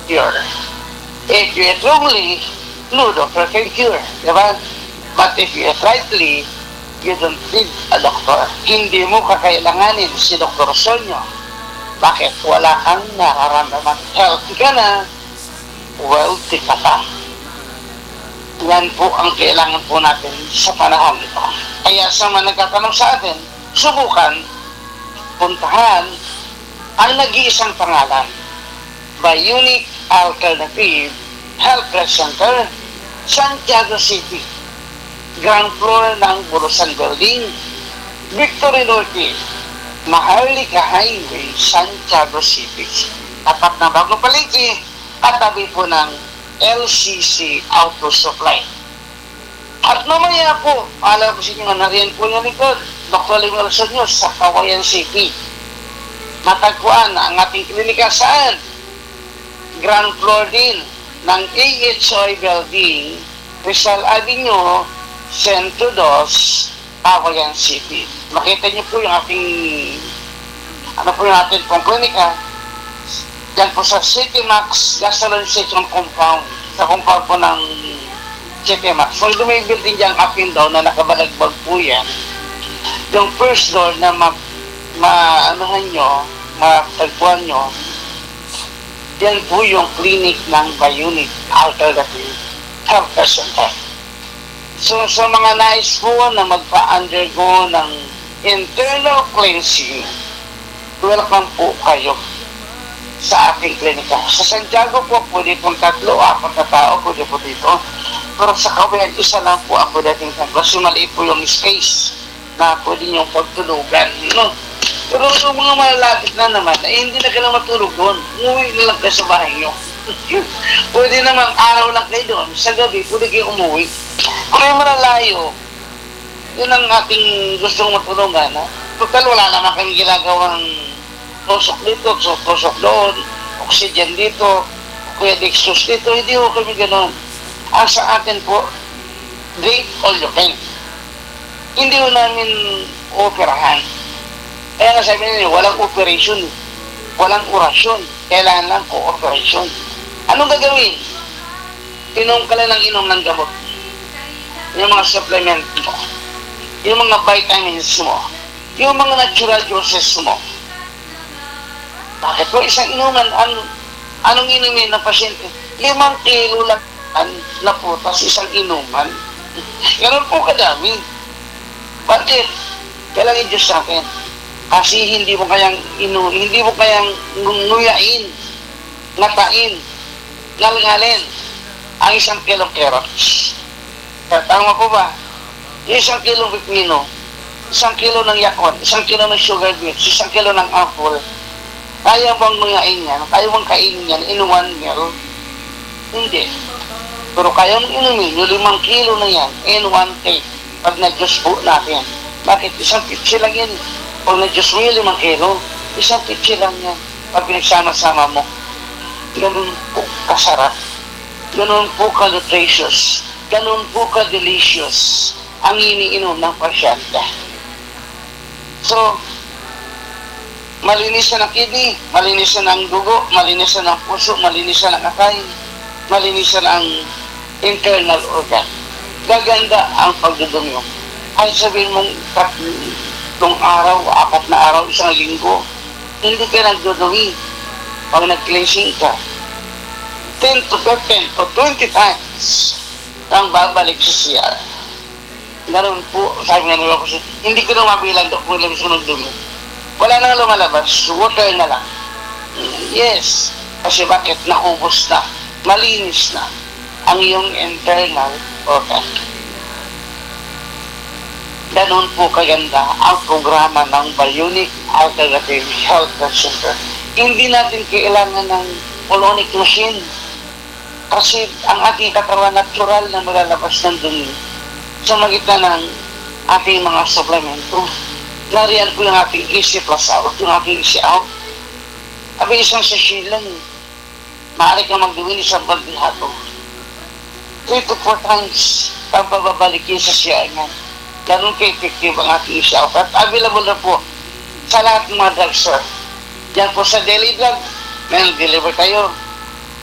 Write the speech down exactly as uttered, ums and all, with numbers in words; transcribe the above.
cure. If you eat wrongly, no doctor can cure. Diba? But if you eat rightly, you don't need a doctor. Hindi mo kakailanganin si Doktor Sonyo. Bakit? Wala kang nararamdaman. Healthy ka na, wealthy ka pa. Yan po ang kailangan po natin sa panahon ito. Kaya sa mga nagtatanong sa atin, subukan, puntahan ang nag-iisang pangalan, Bionic Alternative Health Center, Santiago City, ground floor ng Bulusan Building, Victory Norte, Maharlika Highway, Santiago City. Tapat na Bagong Palengke, katabi po ng L C C Auto Supply. At mamaya po, alam ko sa inyo, nariyan po yung likod, Doctor Lemuel Sonyo sa Cagayan City. Matagpuan ang ating klinika saan? Ground floor din ng A H O I Building, Rizal Avenue, Centro dos, Cagayan City. Makita niyo po yung ating, ano po yung ating pong klinika. Yan po sa City Max Gasoline Station Compound. Sa compound po ng City Max. So, may building dyan up and down na nakabalagbag po yan. Yung first door na ma, ma anuhan nyo, matagpuan nyo, yan po yung clinic ng Bionic Alternative Health Center. So, sa mga nais po na magpa-undergo ng internal cleansing, welcome po kayo sa ating klinika. Sa Santiago po, pwede pong tatlo, apat na tao, pwede po dito. Pero sa Cagayan, isa lang po ako dating tatlo. So, maliit po yung space na pwede niyong pagtulugan. No? Pero yung mga malalapit na naman, eh, hindi na kayo matulog doon. Umuwi na lang kayo sa bahay nyo. Pwede naman araw lang kayo doon. Sa gabi, pwede kayo umuwi. Kung yung malalayo, yun ang ating gustong matulungan. Ha? Total, wala naman kami ginagawang tusok dito, tusok doon, oxygen dito, kuya dextrose dito, hindi ko kami gano'n. Ang sa atin po, drink all you can. Hindi ko namin operahan. Kaya nga sabi nila, walang operation, walang orasyon, kailangan lang cooperation. Anong gagawin? Inom ka lang ng inom ng gamot. Yung mga supplement mo, yung mga vitamins mo, yung mga natural juices mo. Bakit po isang inuman, an, anong inumin ng pasyente? Limang kilo lang na putas, isang inuman. Ganun po kadami. Bakit? Kailangan i-Diyos sa akin. Kasi hindi mo kayang inu, hindi mo kayang nguyain, ngatain, ngalngalin ang isang kilong carrots. Tama po ba? Isang kilong pipino, isang kilo ng yakon, isang kilo ng sugar beets, isang kilo ng apple. Kaya bang nguyain yan? Kaya bang kainin yan in one meal? Hindi. Pero kaya mong inumin yung limang kilo na yan in one take pag na-juice po natin. Bakit? Isang pitsi lang yan. Pag na-juice mo yung limang kilo, isang pitsi lang yan. Pag pinagsama-sama mo, ganun po kasarap. Ganun po ka-nutritious. Ganun po ka-delicious ang iniinom ng pasyente. So, malinis na ng kidney, malinis na ng dugo, malinis na ng puso, malinis na ng akay, malinis na ng internal organ. Gaganda ang pagdudumi mo. Ay sabihin mong tatlong araw, apat na araw, isang linggo, hindi ka nagdudumi. Pag nag-cleansing ka, ten to fifteen to twenty times ang babalik sa C R. Ganun po, sabi nga nila ko, hindi ko na mabilang doon kung ilang sunod dumi. Wala nang lumalabas, water na lang. Yes, kasi bakit? Naubos na, malinis na ang iyong internal organ. Ganun po kaganda ang programa ng Bionic Alternative Health Center. Hindi natin kailangan ng colonic machine kasi ang ating katawan natural na malalabas ng dumi sa magitan ng ating mga supplemento. Nariyan po yung ating easy plus out, yung ating easy out. Abi isang sachet lang, maaari kang magdumi isang bagbihato. Three to four times pag bababalikin sa siya niya. Ganun ka-effective ang ating easy out. At available na po sa lahat ng mga drugstore. Yan po sa Daily Drug, may deliver tayo.